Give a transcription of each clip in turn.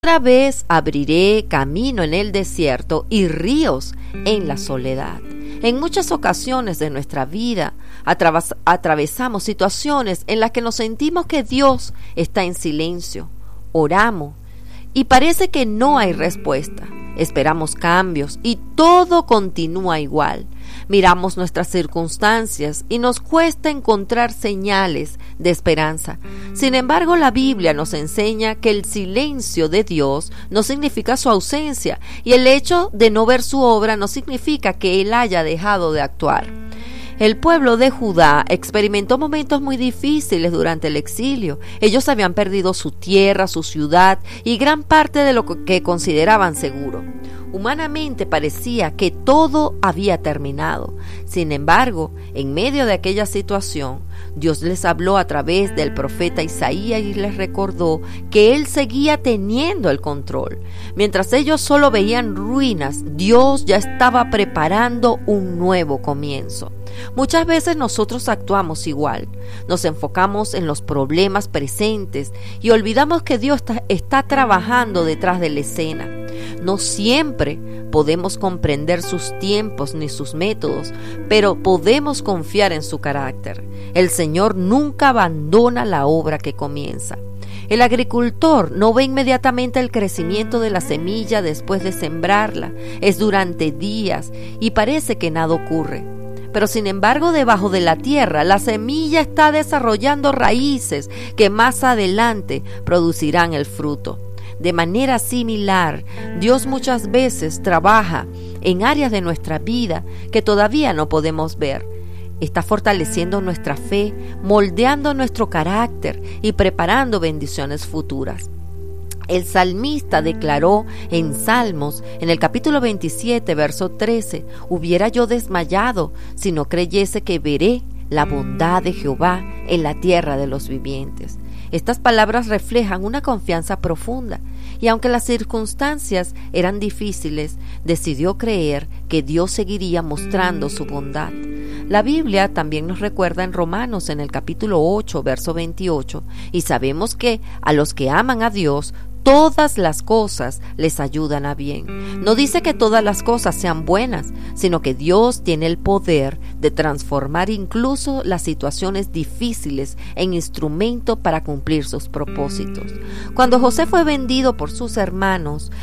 Otra vez abriré camino en el desierto y ríos en la soledad. En muchas ocasiones de nuestra vida atravesamos situaciones en las que nos sentimos que Dios está en silencio. Oramos y parece que no hay respuesta. Esperamos cambios y todo continúa igual. Miramos nuestras circunstancias y nos cuesta encontrar señales de esperanza. Sin embargo, la Biblia nos enseña que el silencio de Dios no significa su ausencia, y el hecho de no ver su obra no significa que Él haya dejado de actuar. El pueblo de Judá experimentó momentos muy difíciles durante el exilio. Ellos habían perdido su tierra, su ciudad y gran parte de lo que consideraban seguro. Humanamente parecía que todo había terminado. Sin embargo, en medio de aquella situación, Dios les habló a través del profeta Isaías y les recordó que Él seguía teniendo el control. Mientras ellos solo veían ruinas, Dios ya estaba preparando un nuevo comienzo. Muchas veces nosotros actuamos igual. Nos enfocamos en los problemas presentes y olvidamos que Dios está trabajando detrás de la escena. No siempre podemos comprender sus tiempos ni sus métodos, pero podemos confiar en su carácter. El Señor nunca abandona la obra que comienza. El agricultor no ve inmediatamente el crecimiento de la semilla después de sembrarla. Es durante días y parece que nada ocurre. Pero sin embargo, debajo de la tierra, la semilla está desarrollando raíces que más adelante producirán el fruto. De manera similar, Dios muchas veces trabaja en áreas de nuestra vida que todavía no podemos ver. Está fortaleciendo nuestra fe, moldeando nuestro carácter y preparando bendiciones futuras. El salmista declaró en Salmos, en el capítulo 27, verso 13, «Hubiera yo desmayado si no creyese que veré la bondad de Jehová en la tierra de los vivientes». Estas palabras reflejan una confianza profunda, y aunque las circunstancias eran difíciles, decidió creer que Dios seguiría mostrando su bondad. La Biblia también nos recuerda en Romanos, en el capítulo 8, verso 28, y sabemos que a los que aman a Dios, todas las cosas les ayudan a bien. No dice que todas las cosas sean buenas, sino que Dios tiene el poder de transformar incluso las situaciones difíciles en instrumento para cumplir sus propósitos. Cuando José fue vendido por sus hermanos,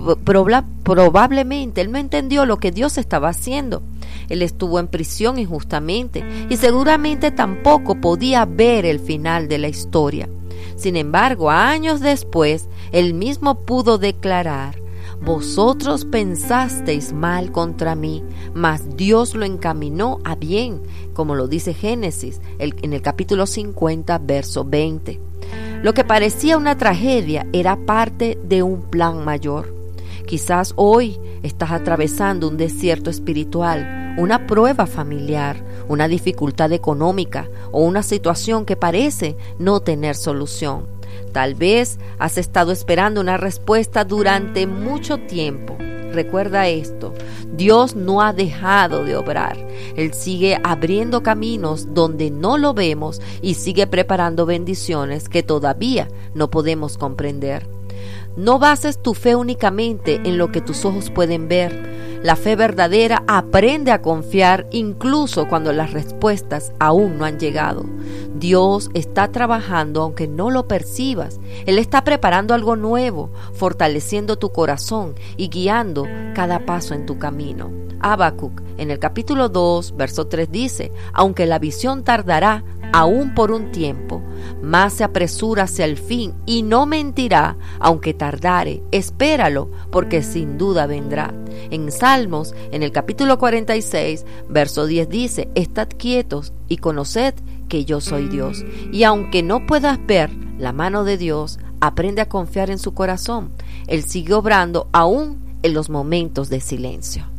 probablemente él no entendió lo que Dios estaba haciendo. Él estuvo en prisión injustamente y seguramente tampoco podía ver el final de la historia. Sin embargo, años después, él mismo pudo declarar: «Vosotros pensasteis mal contra mí, mas Dios lo encaminó a bien», como lo dice Génesis en el capítulo 50, verso 20. Lo que parecía una tragedia era parte de un plan mayor. Quizás hoy estás atravesando un desierto espiritual, una prueba familiar, una dificultad económica o una situación que parece no tener solución. Tal vez has estado esperando una respuesta durante mucho tiempo. Recuerda esto: Dios no ha dejado de obrar. Él sigue abriendo caminos donde no lo vemos y sigue preparando bendiciones que todavía no podemos comprender. No bases tu fe únicamente en lo que tus ojos pueden ver. La fe verdadera aprende a confiar incluso cuando las respuestas aún no han llegado. Dios está trabajando aunque no lo percibas. Él está preparando algo nuevo, fortaleciendo tu corazón y guiando cada paso en tu camino. Habacuc, en el capítulo 2, verso 3 dice: «Aunque la visión tardará aún por un tiempo, más se apresura hacia el fin y no mentirá, aunque tardare, espéralo, porque sin duda vendrá». En Salmos, en el capítulo 46, verso 10 dice: «Estad quietos y conoced que yo soy Dios». Y aunque no puedas ver la mano de Dios, aprende a confiar en su corazón. Él sigue obrando aún en los momentos de silencio.